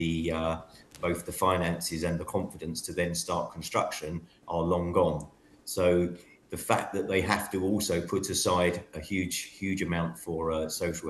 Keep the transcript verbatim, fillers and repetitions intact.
the uh, both the finances and the confidence to then start construction are long gone. So the fact that they have to also put aside a huge, huge amount for uh, social